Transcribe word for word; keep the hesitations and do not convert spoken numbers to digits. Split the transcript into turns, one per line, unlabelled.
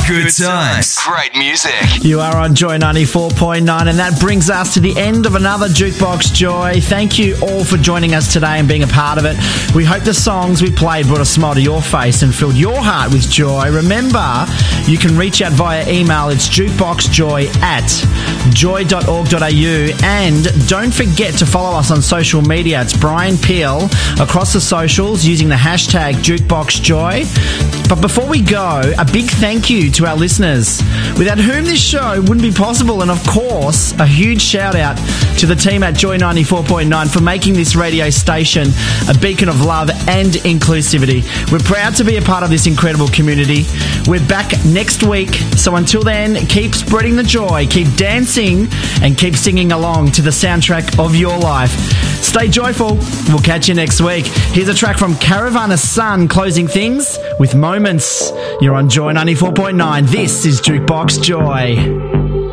Good times. Great music.
You are on Joy ninety-four point nine, and that brings us to the end of another Jukebox Joy. Thank you all for joining us today and being a part of it. We hope the songs we played brought a smile to your face and filled your heart with joy. Remember, you can reach out via email. It's jukeboxjoy at joy dot org dot a u, and don't forget to follow us on social media. It's Brian Peel across the socials using the hashtag JukeboxJoy. But before we go, a big thank you to our listeners, without whom this show wouldn't be possible. And of course, a huge shout out to the team at Joy ninety-four point nine for making this radio station a beacon of love and inclusivity. We're proud to be a part of this incredible community. We're back next week, so until then, keep spreading the joy, keep dancing, and keep singing along to the soundtrack of your life. Stay joyful. We'll catch you next week. Here's a track from Caravana Sun closing things with Moments. You're on Joy ninety-four point nine. This is Jukebox Joy.